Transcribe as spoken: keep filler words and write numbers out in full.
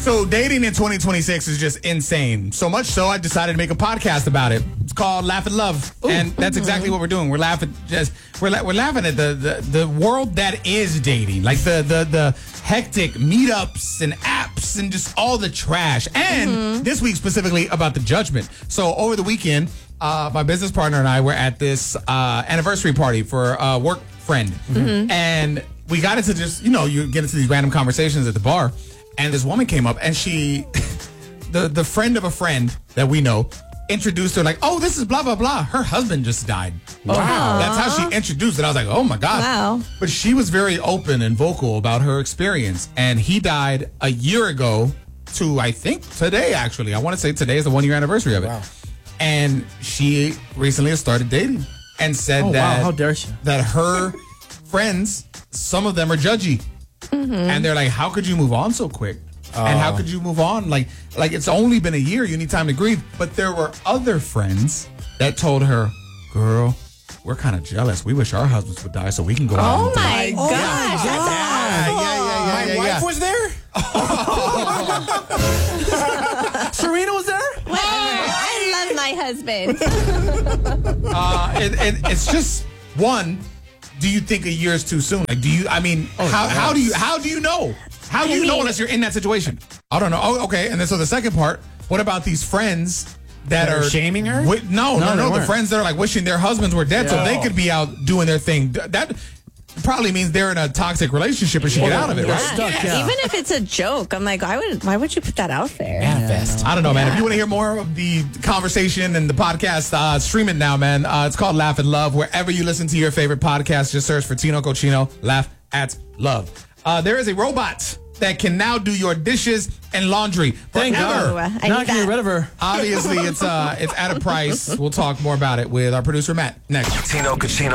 So dating in twenty twenty-six is just insane. So much so, I decided to make a podcast about it. It's called Laugh and Love, Ooh. and that's exactly what we're doing. We're laughing, just we're la- we're laughing at the, the the world that is dating, like the the the hectic meetups and apps and just all the trash. And mm-hmm. this week specifically about the judgment. So over the weekend, uh, my business partner and I were at this uh, anniversary party for a work friend, mm-hmm. and we got into just you know you get into these random conversations at the bar. And this woman came up, and she, the the friend of a friend that we know, introduced her like, "Oh, this is blah blah blah. Her husband just died." Wow, that's how she introduced it. I was like, "Oh my god!" Wow. But she was very open and vocal about her experience, and he died a year ago. To I think today, actually, I want to say today is the one year anniversary of it. Wow. And she recently has started dating, and said oh, that wow. How dare she? that her friends, some of them are judgy. Mm-hmm. And they're like, how could you move on so quick? Oh. And how could you move on? Like, like it's only been a year. You need time to grieve. But there were other friends that told her, girl, we're kind of jealous. We wish our husbands would die so we can go out. Oh, and my die. gosh. Yeah, That's yeah, yeah, yeah, yeah, My yeah, wife yeah. was there? Serena was there? Whatever. I love my husband. uh, and, and it's just one. Do you think a year is too soon? Like, do you? I mean, oh, how, how do you? How do you know? How do you I mean, know unless you're in that situation? I don't know. Oh, okay. And then so the second part. What about these friends that, that are, are shaming her? Wi- no, no, no. no the friends that are like wishing their husbands were dead yeah. so they could be out doing their thing. That probably means they're in a toxic relationship and should yeah. get out of it, yeah. right? Stuck, yeah. Even if it's a joke, I'm like, I would. Why would you put that out there? Manifest. I don't know, man. If you want to hear more of the conversation and the podcast, uh, stream it now, man. Uh, it's called Laugh and Love. Wherever you listen to your favorite podcast, just search for Tino Cochino. Laugh at Love. Uh, there is a robot that can now do your dishes and laundry. Thank God. Not getting rid of her. Obviously, it's uh, it's at a price. We'll talk more about it with our producer Matt next. Tino Cochino.